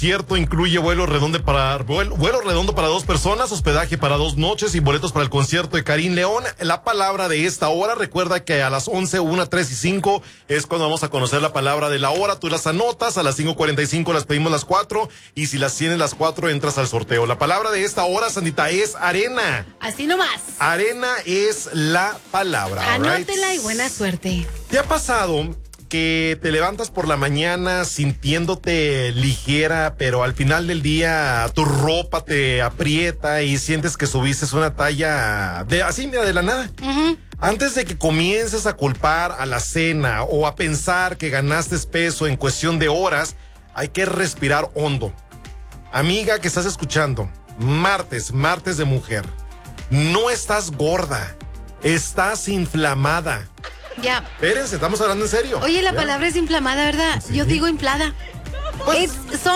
concierto incluye vuelo redondo para 2 personas, hospedaje para 2 noches y boletos para el concierto de Karim León. La palabra de esta hora, recuerda que a las 11, 1, 3 y 5 es cuando vamos a conocer la palabra de la hora. Tú las anotas, a las 5:45 las pedimos las 4 y si las tienes las 4 entras al sorteo. La palabra de esta hora, Sandita, es arena. Así nomás. Arena es la palabra. Anótela right? y buena suerte. ¿Te ha pasado que te levantas por la mañana sintiéndote ligera, pero al final del día tu ropa te aprieta y sientes que subiste una talla de la nada? Uh-huh. Antes de que comiences a culpar a la cena o a pensar que ganaste peso en cuestión de horas, hay que respirar hondo. Amiga que estás escuchando, martes de mujer, no estás gorda, estás inflamada. Ya. Espérense, estamos hablando en serio. Oye, la palabra es inflamada, ¿verdad? Sí. Yo digo inflada. Pues,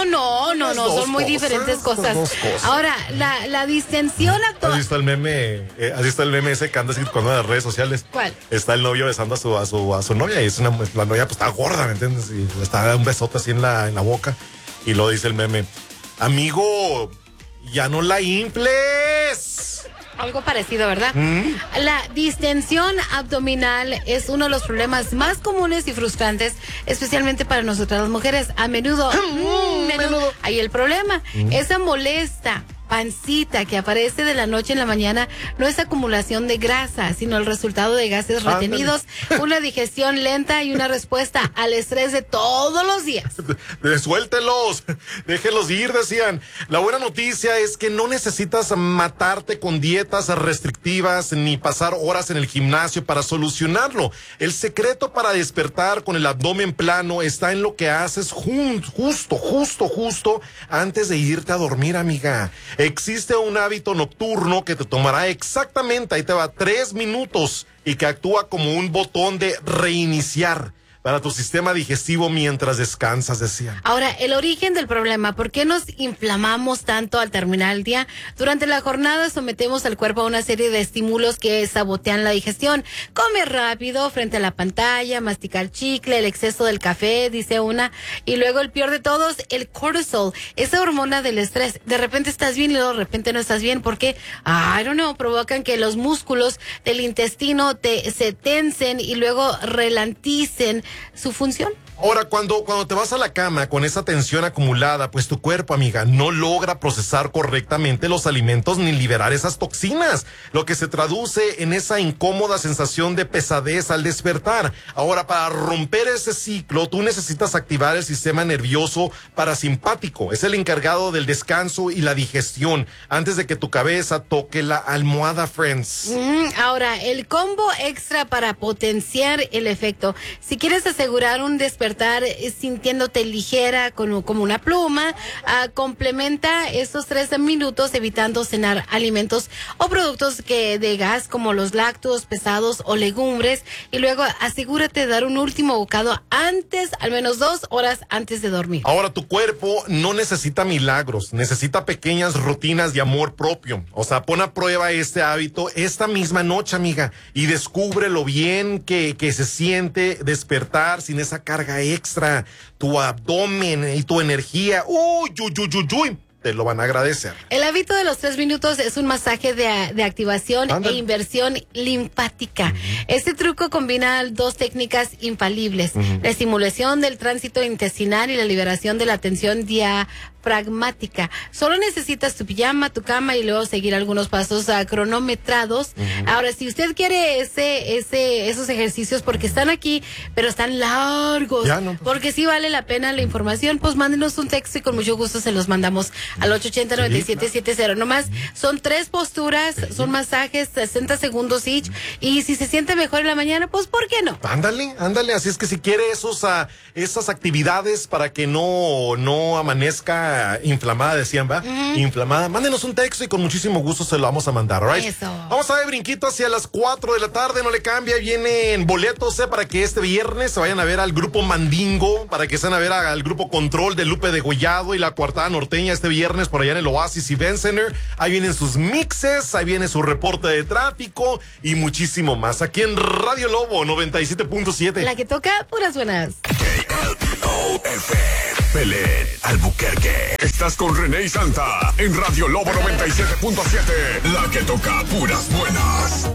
son muy diferentes cosas. Ahora, la distensión actual. ¿Has visto el meme ese que anda así cuando en las redes sociales? ¿Cuál? Está el novio besando a su novia y la novia pues está gorda, ¿me entiendes? Y le está dando un besote así en la boca y lo dice el meme: amigo, ya no la infles. Algo parecido, ¿verdad? La distensión abdominal es uno de los problemas más comunes y frustrantes, especialmente para nosotras las mujeres. A menudo, hay el problema. Esa molesta pancita que aparece de la noche en la mañana no es acumulación de grasa, sino el resultado de gases retenidos, una digestión lenta y una respuesta al estrés de todos los días. Suéltelos, déjenlos ir, decían. La buena noticia es que no necesitas matarte con dietas restrictivas ni pasar horas en el gimnasio para solucionarlo. El secreto para despertar con el abdomen plano está en lo que haces justo antes de irte a dormir, amiga. Existe un hábito nocturno que te tomará exactamente, ahí te va, 3 minutos y que actúa como un botón de reiniciar para tu sistema digestivo mientras descansas, decían. Ahora, el origen del problema, ¿por qué nos inflamamos tanto al terminar el día? Durante la jornada sometemos al cuerpo a una serie de estímulos que sabotean la digestión. Comer rápido frente a la pantalla, masticar chicle, el exceso del café, dice una, y luego el peor de todos, el cortisol, esa hormona del estrés. De repente estás bien y luego de repente no estás bien porque, provocan que los músculos del intestino se tensen y luego relanticen su función. Ahora, cuando te vas a la cama con esa tensión acumulada, pues tu cuerpo, amiga, no logra procesar correctamente los alimentos ni liberar esas toxinas, lo que se traduce en esa incómoda sensación de pesadez al despertar. Ahora, para romper ese ciclo, tú necesitas activar el sistema nervioso parasimpático. Es el encargado del descanso y la digestión antes de que tu cabeza toque la almohada, friends. Ahora, el combo extra para potenciar el efecto. Si quieres asegurar un despertar sintiéndote ligera como una pluma, complementa estos 13 minutos evitando cenar alimentos o productos de gas como los lácteos, pesados o legumbres, y luego asegúrate de dar un último bocado al menos 2 horas antes de dormir. Ahora, tu cuerpo no necesita milagros, necesita pequeñas rutinas de amor propio. O sea, pon a prueba este hábito esta misma noche, amiga, y descubre lo bien que se siente despertar sin esa carga extra. Tu abdomen y tu energía, te lo van a agradecer. El hábito de los 3 minutos es un masaje de activación e inversión linfática. Este truco combina 2 técnicas infalibles: la estimulación del tránsito intestinal y la liberación de la tensión diafragmática. Solo necesitas tu pijama, tu cama y luego seguir algunos pasos cronometrados. Ahora, si usted quiere esos ejercicios, porque están aquí, pero están largos, porque sí vale la pena la información, pues mándenos un texto y con mucho gusto se los mandamos al 880-9770. Nomás son 3 posturas, son masajes, 60 segundos each, y si se siente mejor en la mañana, pues ¿por qué no? Ándale, así es que si quiere esas actividades para que no amanezca inflamada, decían, ¿va? Inflamada, mándenos un texto y con muchísimo gusto se lo vamos a mandar, ¿right? Eso. Vamos a ver brinquito hacia las 4 de la tarde, no le cambia, vienen boletos, para que este viernes se vayan a ver al grupo Mandingo, para que se vayan a ver al grupo Control de Lupe Degollado y la Coartada Norteña este viernes por allá en el Oasis Event Center. Ahí vienen sus mixes, ahí viene su reporte de tráfico y muchísimo más. Aquí en Radio Lobo 97.7. La que toca puras buenas. KLOFM. Belén, Albuquerque. Estás con René y Santa en Radio Lobo 97.7. La que toca puras buenas.